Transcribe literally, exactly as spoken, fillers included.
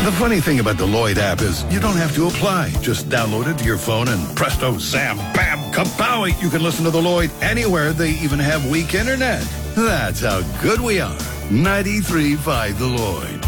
The funny thing about the Lloyd app is you don't have to apply. Just download it to your phone and presto, zam, bam, kapowie. You can listen to the Lloyd anywhere. They even have weak internet. That's how good we are. ninety-three point five The Lloyd.